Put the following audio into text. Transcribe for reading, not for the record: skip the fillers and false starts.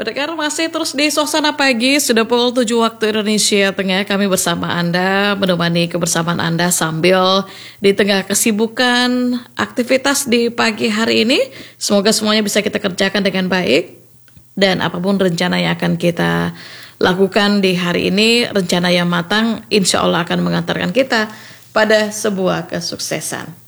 Pendengar masih terus di Suasana Pagi, sudah pukul 7 waktu Indonesia Tengah. Kami bersama Anda, menemani kebersamaan Anda sambil di tengah kesibukan aktivitas di pagi hari ini. Semoga semuanya bisa kita kerjakan dengan baik. Dan apapun rencana yang akan kita lakukan di hari ini, rencana yang matang insya Allah akan mengantarkan kita pada sebuah kesuksesan.